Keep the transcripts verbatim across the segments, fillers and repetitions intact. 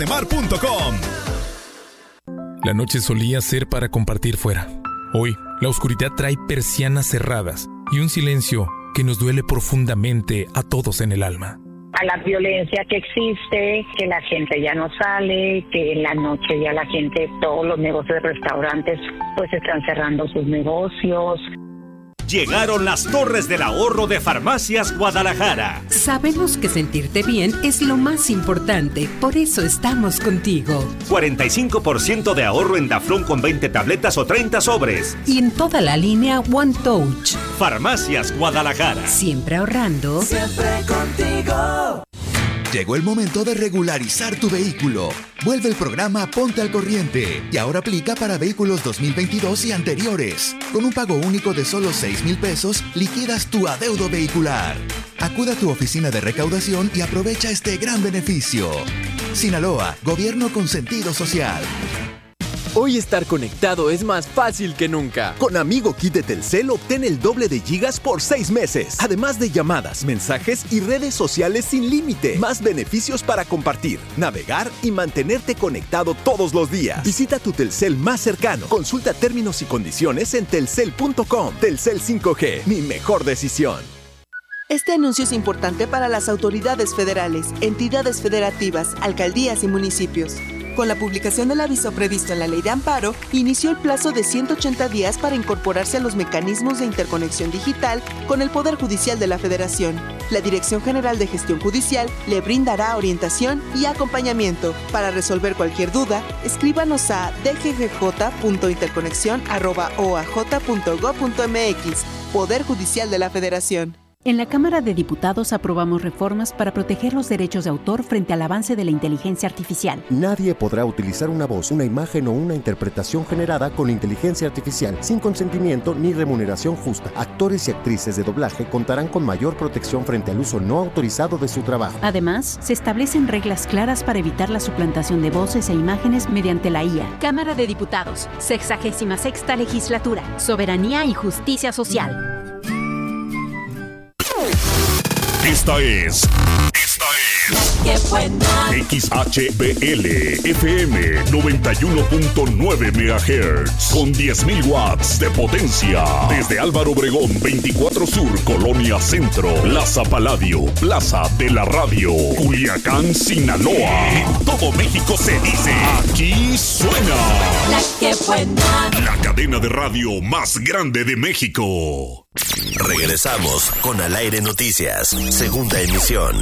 mar punto com. La noche solía ser para compartir fuera. Hoy, la oscuridad trae persianas cerradas y un silencio que nos duele profundamente a todos en el alma. A la violencia que existe, que la gente ya no sale, que en la noche ya la gente, todos los negocios de restaurantes, pues están cerrando sus negocios. Llegaron las Torres del Ahorro de Farmacias Guadalajara. Sabemos que sentirte bien es lo más importante, por eso estamos contigo. cuarenta y cinco por ciento de ahorro en Daflón con veinte tabletas o treinta sobres. Y en toda la línea One Touch. Farmacias Guadalajara. Siempre ahorrando. Siempre contigo. Llegó el momento de regularizar tu vehículo. Vuelve el programa Ponte al Corriente y ahora aplica para vehículos dos mil veintidós y anteriores. Con un pago único de solo seis mil pesos, liquidas tu adeudo vehicular. Acuda a tu oficina de recaudación y aprovecha este gran beneficio. Sinaloa, gobierno con sentido social. Hoy estar conectado es más fácil que nunca. Con Amigo Kit de Telcel obtén el doble de gigas por seis meses. Además de llamadas, mensajes y redes sociales sin límite. Más beneficios para compartir, navegar y mantenerte conectado todos los días. Visita tu Telcel más cercano. Consulta términos y condiciones en telcel punto com. Telcel cinco G, mi mejor decisión. Este anuncio es importante para las autoridades federales, entidades federativas, alcaldías y municipios. Con la publicación del aviso previsto en la Ley de Amparo, inició el plazo de ciento ochenta días para incorporarse a los mecanismos de interconexión digital con el Poder Judicial de la Federación. La Dirección General de Gestión Judicial le brindará orientación y acompañamiento. Para resolver cualquier duda, escríbanos a d g g j punto interconexión arroba o a j punto gob punto m x. Poder Judicial de la Federación. En la Cámara de Diputados aprobamos reformas para proteger los derechos de autor frente al avance de la inteligencia artificial. Nadie podrá utilizar una voz, una imagen o una interpretación generada con inteligencia artificial sin consentimiento ni remuneración justa. Actores y actrices de doblaje contarán con mayor protección frente al uso no autorizado de su trabajo. Además, se establecen reglas claras para evitar la suplantación de voces e imágenes mediante la I A. Cámara de Diputados, sexagésima sexta legislatura, Soberanía y Justicia Social. Esta es... Esta es... X H B L F M noventa y uno punto nueve megahertz con diez mil watts de potencia. Desde Álvaro Obregón veinticuatro Sur, Colonia Centro, Plaza Paladio, Plaza de la Radio, Culiacán, Sinaloa. En todo México se dice, aquí suena La que buena. La cadena de radio más grande de México. Regresamos con Al Aire Noticias, segunda emisión.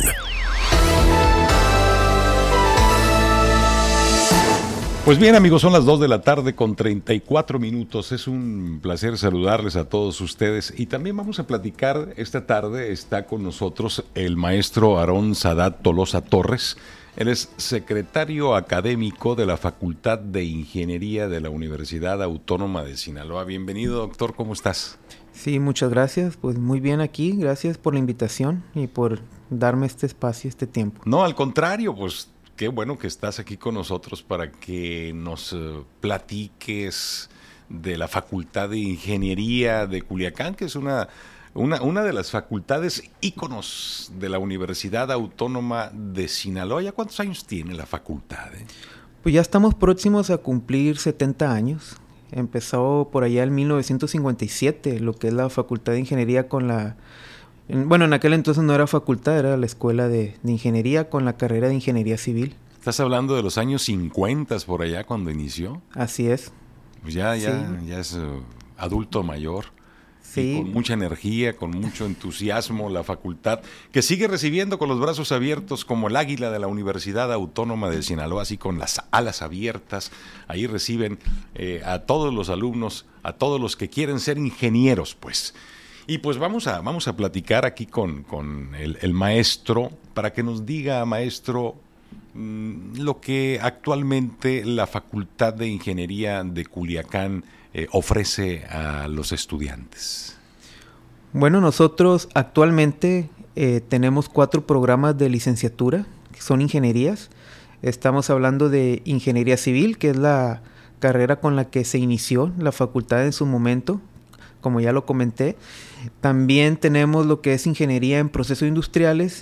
Pues bien, amigos, son las dos de la tarde con treinta y cuatro minutos. Es un placer saludarles a todos ustedes y también vamos a platicar esta tarde. Está con nosotros el maestro Aarón Sadat Tolosa Torres. Él es secretario académico de la Facultad de Ingeniería de la Universidad Autónoma de Sinaloa. Bienvenido, doctor, ¿cómo estás? Sí, muchas gracias. Pues muy bien aquí. Gracias por la invitación y por darme este espacio, este tiempo. No, al contrario, pues qué bueno que estás aquí con nosotros para que nos uh, platiques de la Facultad de Ingeniería de Culiacán, que es una, una, una de las facultades íconos de la Universidad Autónoma de Sinaloa. ¿Ya cuántos años tiene la facultad? Eh? Pues ya estamos próximos a cumplir setenta años. Empezó por allá en mil novecientos cincuenta y siete, lo que es la Facultad de Ingeniería con la... En, bueno, en aquel entonces no era facultad, era la Escuela de, de Ingeniería con la carrera de Ingeniería Civil. ¿Estás hablando de los años cincuenta por allá cuando inició? Así es. Pues ya, ya, sí. ya es uh, adulto mayor. Sí. Y con mucha energía, con mucho entusiasmo, la facultad, que sigue recibiendo con los brazos abiertos como el águila de la Universidad Autónoma de Sinaloa, así con las alas abiertas. Ahí reciben eh, a todos los alumnos, a todos los que quieren ser ingenieros, pues. Y pues vamos a, vamos a platicar aquí con, con el, el maestro, para que nos diga, maestro, mmm, lo que actualmente la Facultad de Ingeniería de Culiacán Eh, ofrece a los estudiantes. Bueno, nosotros actualmente eh, tenemos cuatro programas de licenciatura, que son ingenierías. Estamos hablando de Ingeniería Civil, que es la carrera con la que se inició la facultad en su momento, como ya lo comenté. También tenemos lo que es Ingeniería en Procesos Industriales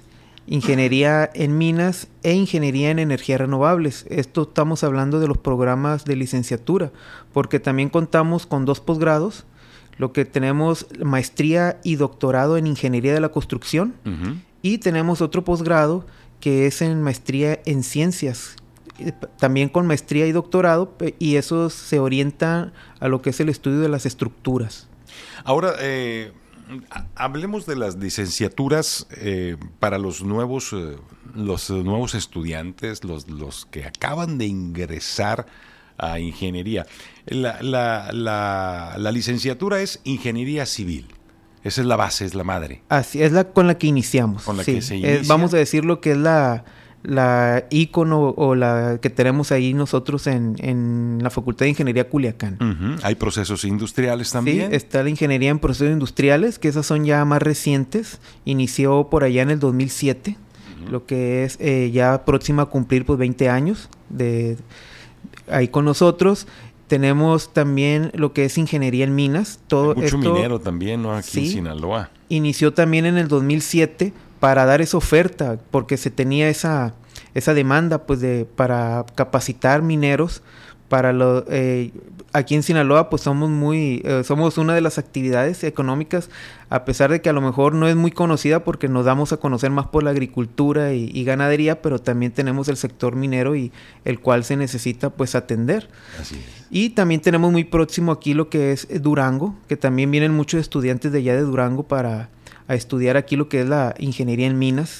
ingeniería en minas e ingeniería en energías renovables. Esto estamos hablando de los programas de licenciatura, porque también contamos con dos posgrados, lo que tenemos maestría y doctorado en ingeniería de la construcción, uh-huh. y tenemos otro posgrado que es en maestría en ciencias, también con maestría y doctorado, y eso se orienta a lo que es el estudio de las estructuras. Ahora, eh, hablemos de las licenciaturas eh, para los nuevos, eh, los nuevos estudiantes, los, los que acaban de ingresar a ingeniería. La, la, la, la licenciatura es ingeniería civil. Esa es la base, es la madre. Así es, la con la que iniciamos. Con la sí, que se inicia. Es, vamos a decir lo que es la, la ícono o la que tenemos ahí nosotros en, en la Facultad de Ingeniería Culiacán. Uh-huh. Hay procesos industriales también. Sí, está la ingeniería en procesos industriales, que esas son ya más recientes. Inició por allá en el dos mil siete, uh-huh. lo que es eh, ya próxima a cumplir pues veinte años de ahí con nosotros. Tenemos también lo que es ingeniería en minas. Todo Hay mucho esto, minero también, ¿no? Aquí sí, en Sinaloa. Inició también en el dos mil siete para dar esa oferta, porque se tenía esa, esa demanda pues de para capacitar mineros. Para lo, eh, aquí en Sinaloa pues somos muy eh, somos una de las actividades económicas, a pesar de que a lo mejor no es muy conocida porque nos damos a conocer más por la agricultura y, y ganadería, pero también tenemos el sector minero y el cual se necesita pues atender. Así es. Y también tenemos muy próximo aquí lo que es Durango, que también vienen muchos estudiantes de allá de Durango para a estudiar aquí lo que es la ingeniería en minas.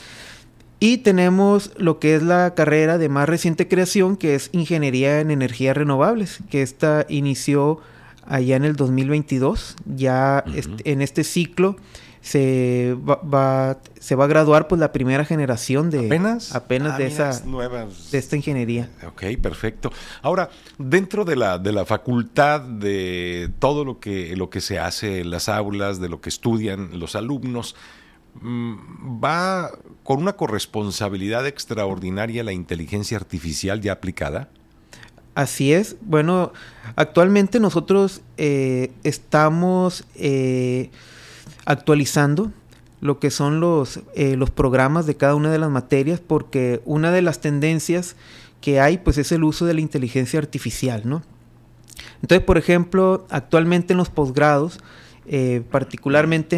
Y tenemos lo que es la carrera de más reciente creación, que es Ingeniería en Energías Renovables, que esta inició allá en el dos mil veintidós. Ya uh-huh. este, en este ciclo se va, va, se va a graduar pues la primera generación de apenas, apenas ah, de mira, esa nuevas. de esta ingeniería. Ok, perfecto. Ahora, dentro de la de la facultad, de todo lo que lo que se hace en las aulas, de lo que estudian los alumnos, ¿va con una corresponsabilidad extraordinaria la inteligencia artificial ya aplicada? Así es. Bueno, actualmente nosotros eh, estamos eh, actualizando lo que son los, eh, los programas de cada una de las materias, porque una de las tendencias que hay pues es el uso de la inteligencia artificial, ¿no? Entonces, por ejemplo, actualmente en los posgrados, eh, particularmente